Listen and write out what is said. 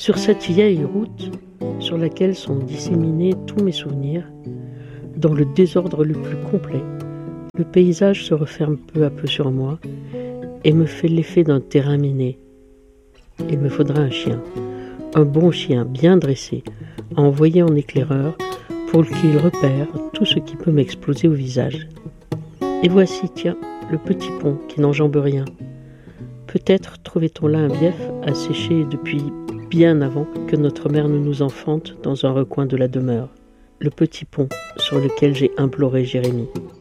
Sur cette vieille route, sur laquelle sont disséminés tous mes souvenirs, dans le désordre le plus complet, le paysage se referme peu à peu sur moi et me fait l'effet d'un terrain miné. Il me faudra un chien, un bon chien bien dressé, à envoyer en éclaireur pour qu'il repère tout ce qui peut m'exploser au visage. Et voici, tiens, le petit pont qui n'enjambe rien. Peut-être trouvait-on là un bief asséché depuis bien avant que notre mère ne nous enfante dans un recoin de la demeure. Le petit pont sur lequel j'ai imploré Jérémie.